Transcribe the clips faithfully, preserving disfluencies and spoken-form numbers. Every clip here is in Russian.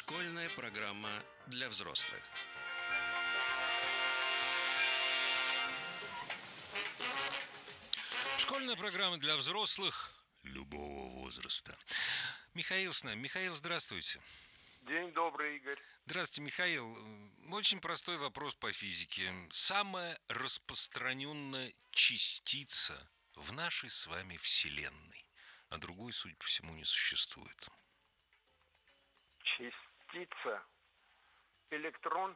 Школьная программа для взрослых. Школьная программа для взрослых любого возраста. Михаил с нами. Михаил, здравствуйте. День добрый, Игорь. Здравствуйте, Михаил. Очень простой вопрос по физике. Самая распространенная частица в нашей с вами Вселенной, а другой, судя по всему, не существует. Частица. Электрон.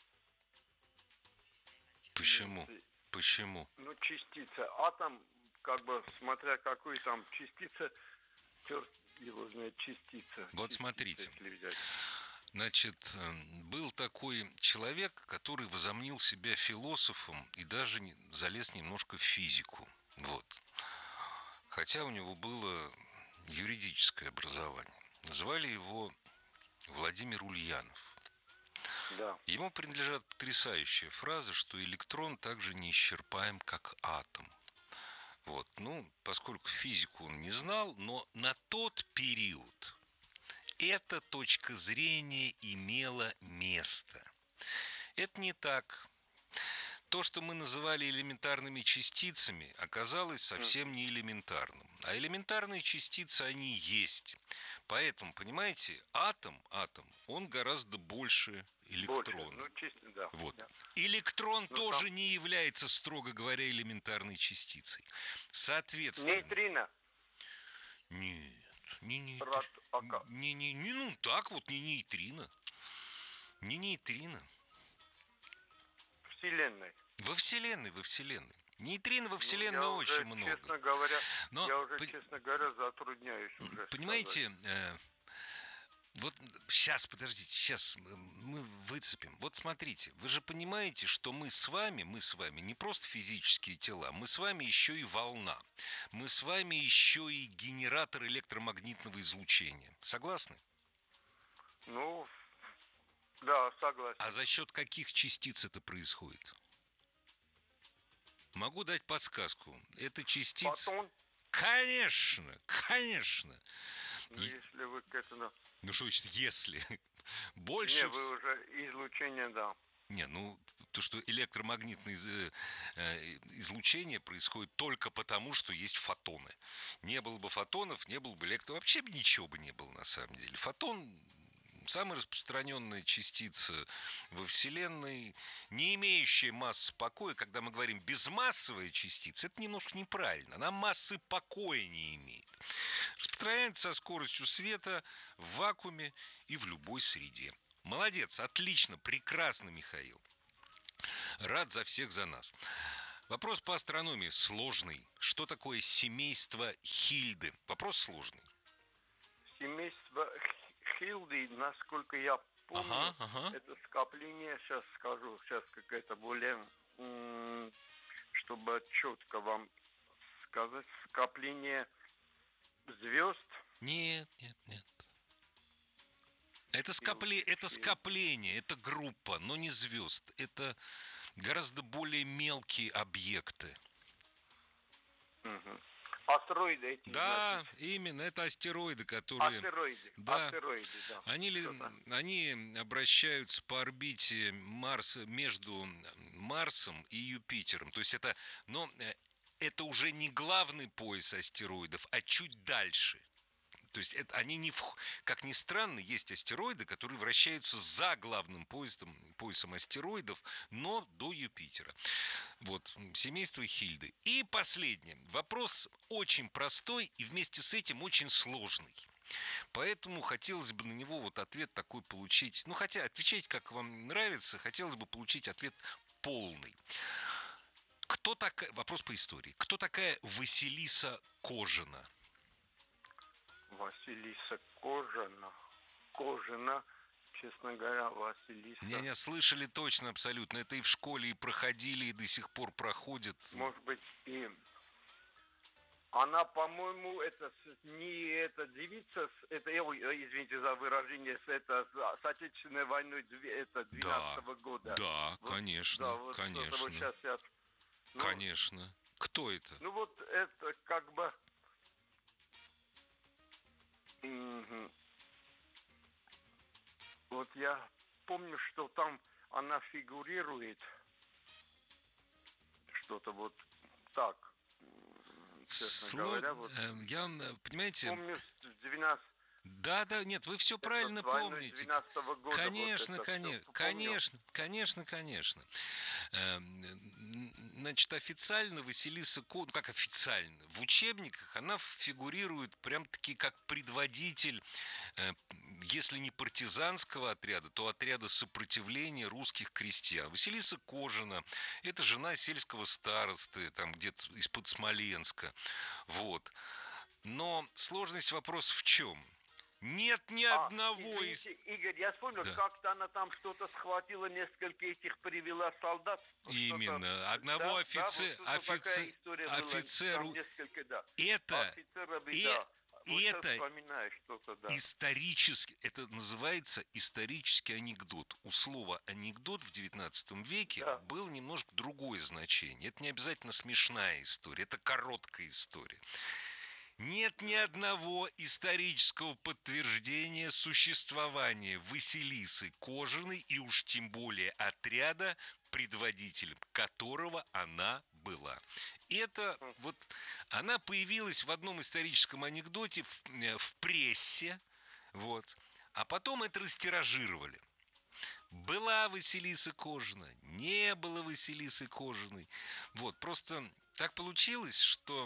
Почему? Почему? Ну, частица. Атом, как бы, смотря какой там частица, черт его знает, частица. Вот частица, смотрите. если взять. Значит, был такой человек, который возомнил себя философом и даже залез немножко в физику. Вот. Хотя у него было юридическое образование. Звали его Владимир Ульянов. Да. Ему принадлежат потрясающая фраза, что электрон так же неисчерпаем, как атом. Вот. Ну, поскольку физику он не знал, но на тот период эта точка зрения имела место. Это не так. То, что мы называли элементарными частицами, оказалось совсем не элементарным. А элементарные частицы, они есть. Поэтому, понимаете, атом, атом, он гораздо больше электрона. Больше. Ну, чисто, да. Вот. Да. Электрон ну, тоже там... не является, строго говоря, элементарной частицей. Соответственно... Нейтрино. Нет. Не, не, Рад, ака. не, не, не, ну так вот, не нейтрино. Не нейтрино. Вселенной. Во Вселенной, во Вселенной. Нейтрино во Вселенной ну, очень уже, много. Честно говоря, Но, я уже, по... честно говоря, затрудняюсь уже. Понимаете, э, вот сейчас, подождите, сейчас мы выцепим. Вот смотрите, вы же понимаете, что мы с вами, мы с вами не просто физические тела, мы с вами еще и волна. Мы с вами еще и генератор электромагнитного излучения. Согласны? Ну, да, согласен. А за счет каких частиц это происходит? Могу дать подсказку. Это частица... Фотон? Конечно, конечно. Ну, и... если вы к этому... Ну, что значит, если? Больше... Не, вы уже излучение, да. Не, ну, то, что электромагнитное излучение происходит только потому, что есть фотоны. Не было бы фотонов, не было бы электро... Вообще бы ничего бы не было, на самом деле. Фотон... Самая распространенная частица во Вселенной, не имеющая массы покоя. Когда мы говорим безмассовая частица, это немножко неправильно. Она массы покоя не имеет. Распространяется со скоростью света в вакууме и в любой среде. Молодец, отлично, прекрасно, Михаил. Рад за всех за нас. Вопрос по астрономии сложный. Что такое семейство Хильды? Вопрос сложный. Семейство Хильды, насколько я помню, ага, ага. это скопление, сейчас скажу, сейчас какая-то более, чтобы четко вам сказать, скопление звезд. Нет, нет, нет. Это, скопле... это скопление, это группа, но не звезд. Это гораздо более мелкие объекты. Угу. Астероиды эти. Да, значит. Именно, это астероиды, которые... Астероиды, да, астероиды, да. Они, они обращаются по орбите Марса между Марсом и Юпитером. То есть это... Но это уже не главный пояс астероидов, а чуть дальше. То есть это, они не... В... Как ни странно, есть астероиды, которые вращаются за главным поясом, поясом астероидов, но до Юпитера. Вот, семейство Хильды. И последний. Вопрос очень простой и вместе с этим очень сложный. Поэтому хотелось бы на него вот ответ такой получить. Ну, хотя отвечайте, как вам нравится, хотелось бы получить ответ полный. Кто такая... Вопрос по истории. Кто такая Василиса Кожина? Василиса Кожина. Кожина, честно говоря, Василиса. Не-не, слышали точно, абсолютно. Это и в школе и проходили, и до сих пор проходит. Может быть, и... Она, по-моему, это не эта девица, это, извините за выражение, это с Отечественной войной это двенадцатого да, года. Да, вот, конечно, да, вот конечно. Вот сейчас я... ну, конечно. Кто это? Ну вот это как бы... Угу. я помню, что там она фигурирует. Что-то вот так, честно Сло... говоря. Вот. Я, понимаете... Помню, с двенадцатого Да, да, нет, вы все правильно помните. Года, конечно, вот конечно, конечно, конечно, конечно. Значит, официально Василиса Ко... ну как официально, в учебниках она фигурирует прям-таки как предводитель, если не партизанского отряда, то отряда сопротивления русских крестьян. Василиса Кожина, это жена сельского старосты, там где-то из-под Смоленска, вот. Но сложность вопроса в чем? Нет ни а, одного из... Игорь, я вспомнил, да. Как-то она там что-то схватила, несколько этих привела солдат. Именно. Одного да, офицера... Да, вот офицер... офицеру... Несколько, да. Это... Офицера, и... да. Вот и это да. исторически, это называется исторический анекдот. У слова анекдот в девятнадцатом веке да. было немножко другое значение. Это не обязательно смешная история, это короткая история. Нет ни одного исторического подтверждения существования Василисы Кожиной и уж тем более отряда, предводителем которого она была. Это вот она появилась в одном историческом анекдоте в, в прессе, вот, а потом это растиражировали. Была Василиса Кожина, не было Василисы Кожиной. Вот, просто так получилось, что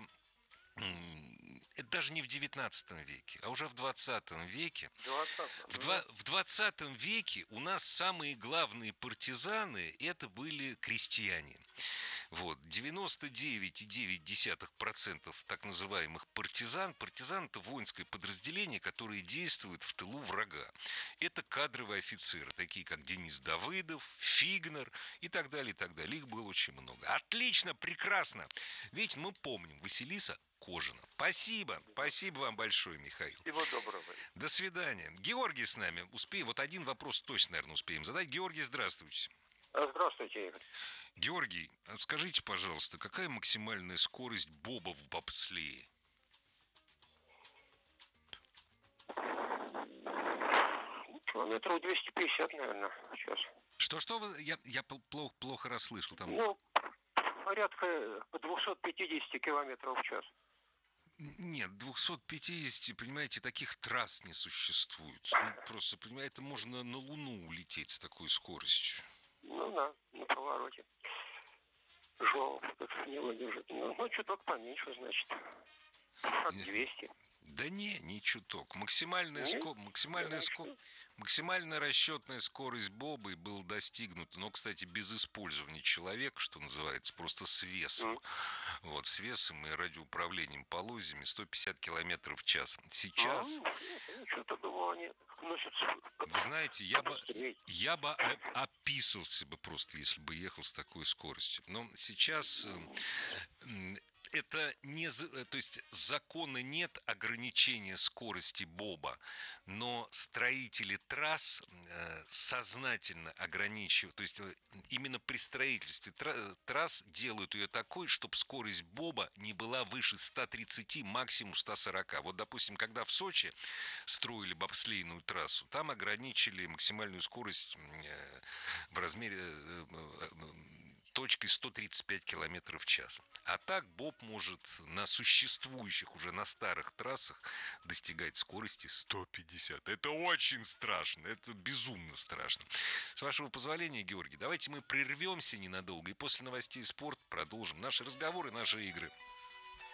это даже не в девятнадцатом веке, а уже в двадцатом веке. В, два, в двадцатом веке у нас самые главные партизаны это были крестьяне. Вот, девяносто девять целых девять десятых процента так называемых партизан. Партизан – это воинское подразделение, которое действует в тылу врага. Это кадровые офицеры, такие как Денис Давыдов, Фигнер и так далее, и так далее. Их было очень много. Отлично, прекрасно. Ведь мы помним, Василиса Кожина. Спасибо. Спасибо вам большое, Михаил. Всего доброго. До свидания. Георгий с нами. Успеем. Вот один вопрос точно, наверное, успеем задать. Георгий, здравствуйте. Здравствуйте, Игорь. Георгий, скажите, пожалуйста, какая максимальная скорость боба в бобслее? Километров двести пятьдесят, наверное, сейчас. Что-что вы? Я, я плохо, плохо расслышал. Там... Ну, порядка двести пятьдесят километров в час. Нет, двести пятьдесят, понимаете, таких трасс не существует. Ну, просто, понимаете, это можно на Луну улететь с такой скоростью. Ну да, на повороте. Жол не выдержит. Ну, ну, чуток поменьше, значит. От двести. Да не, не чуток. Максимальная, ско... максимальная, ско... максимальная расчетная скорость бобы была достигнута, но, кстати, без использования человека, что называется, просто с весом. Mm. Вот, с весом и радиоуправлением полозьями сто пятьдесят километров в час. Сейчас... Вы знаете, я бы, я бы описался бы просто, если бы ехал с такой скоростью. Но сейчас... Это не, то есть закона нет ограничения скорости боба, но строители трасс сознательно ограничивают, то есть именно при строительстве трасс делают ее такой, чтобы скорость боба не была выше ста тридцати, максимум ста сорока. Вот, допустим, когда в Сочи строили бобслейную трассу, там ограничили максимальную скорость в размере точкой сто тридцать пять километров в час. А так боб может на существующих уже на старых трассах достигать скорости сто пятьдесят. Это очень страшно, это безумно страшно. С вашего позволения, Георгий, давайте мы прервемся ненадолго и после новостей спорта продолжим наши разговоры, наши игры.